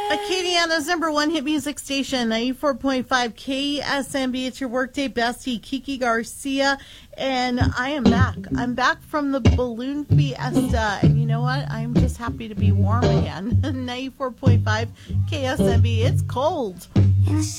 Acadiana's number one hit music station, 94.5 KSMB. It's your workday bestie, Kiki Garcia, and I am back. I'm back from the Balloon Fiesta, and you know what? I'm just happy to be warm again. 94.5 KSMB. It's cold.